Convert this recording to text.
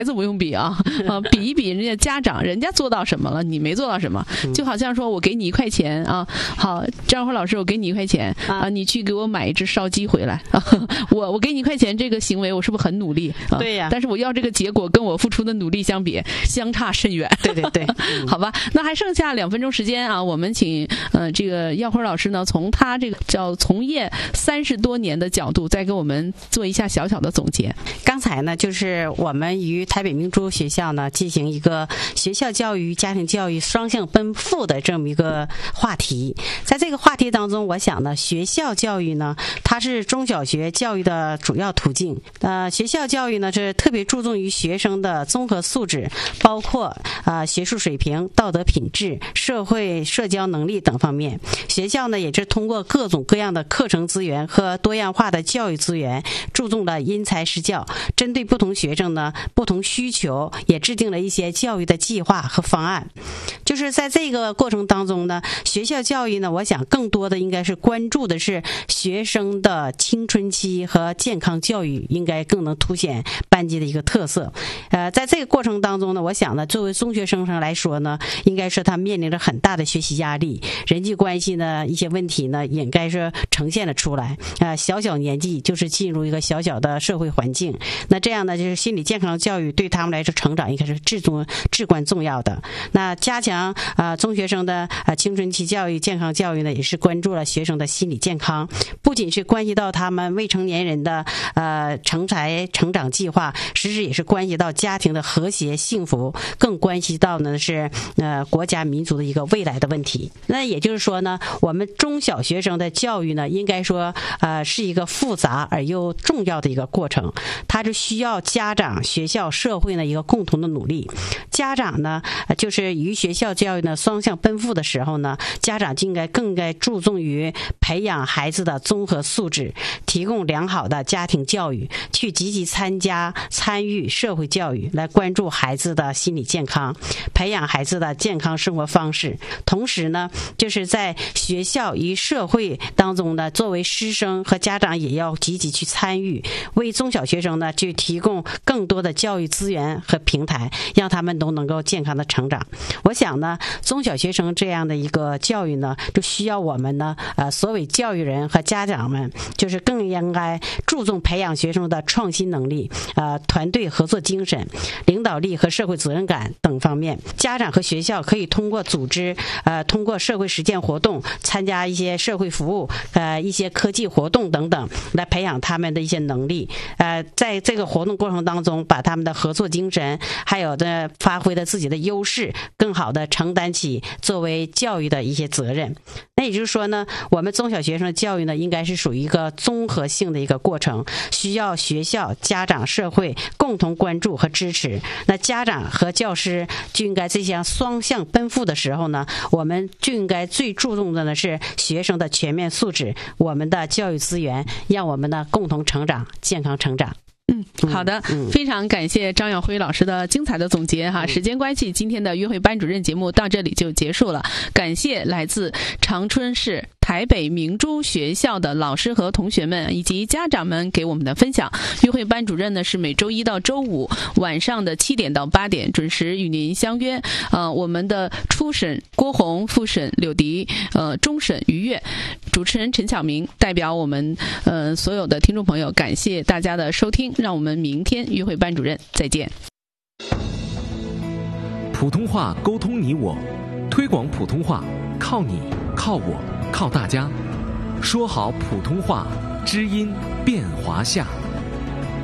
孩子不用比啊，比一比人家家长，人家做到什么了，你没做到什么，就好像说我给你1块钱啊，好，张辉老师，我给你1块钱啊，你去给我买一只烧鸡回来啊，我给你1块钱这个行为，我是不是很努力啊？ 对呀。 但是我要这个结果跟我付出的努力相比，相差甚远。 对对对， 好吧，那还剩下2分钟时间啊，我们请这个耀辉老师呢，从他这个叫从业30多年的角度，再给我们做一下小小的总结。 刚才呢，就是我们与台北明珠学校呢进行一个学校教育、家庭教育双向奔赴的这么一个话题。在这个话题当中，我想呢，学校教育呢，它是中小学教育的主要途径。学校教育呢是特别注重于学生的综合素质，包括学术水平、道德品质、社会社交能力等方面。学校呢也是通过各种各样的课程资源和多样化的教育资源，注重了因材施教，针对不同学生呢不同需求，也制定了一些教育的计划和方案。就是在这个过程当中呢，学校教育呢，我想更多的应该是关注的是学生的青春期和健康教育，应该更能凸显班级的一个特色。在这个过程当中呢，我想呢，作为中学生来说呢，应该是他面临着很大的学习压力，人际关系呢一些问题呢，也应该是呈现了出来。小年纪就是进入一个小的社会环境，那这样呢，就是心理健康教育对他们来说成长应该是至关重要的。那加强中学生的青春期教育、健康教育呢，也是关注了学生的心理健康，不仅是关系到他们未成年人的成长计划，实质也是关系到家庭的和谐幸福，更关系到呢是国家民族的一个未来的问题。那也就是说呢，我们中小学生的教育呢，应该说是一个复杂而又重要的一个过程，它是需要家长、学校、社会呢一个共同的努力。家长呢，就是与学校教育呢双向奔赴的时候呢，家长就更应该注重于培养孩子的综合素质，提供良好的家庭教育，去积极参与社会教育，来关注孩子的心理健康，培养孩子的健康生活方式。同时呢，就是在学校与社会当中呢，作为师生和家长也要积极去参与，为中小学生呢去提供更多的教育资源和平台，让他们都能够健康的成长。我想呢，中小学生这样的一个教育呢，就需要我们呢所谓教育人和家长们，就是更应该注重培养学生的创新能力、团队合作精神、领导力和社会责任感等方面。家长和学校可以通过组织通过社会实践活动，参加一些社会服务一些科技活动等等，来培养他们的一些能力。在这个活动过程当中，把他们的合作精神还有的发挥的自己的优势，更好的承担起作为教育的一些责任。那也就是说呢，我们中小学生的教育呢，应该是属于一个综合性的一个过程，需要学校、家长、社会共同关注和支持。那家长和教师就应该这项双向奔赴的时候呢，我们就应该最注重的呢是学生的全面素质，我们的教育资源，让我们呢共同成长，健康成长。 好的，非常感谢张耀辉老师的精彩的总结哈。时间关系，今天的约会班主任节目到这里就结束了。感谢来自长春市台北明珠学校的老师和同学们以及家长们给我们的分享。约会班主任呢是每周一到周五晚上的7点到8点准时与您相约。我们的初审郭红、复审柳迪，终审于越，主持人陈晓明代表我们所有的听众朋友，感谢大家的收听，让我们明天约会班主任再见。 普通话沟通你我，推广普通话靠你靠我靠大家，说好普通话，知音变华夏。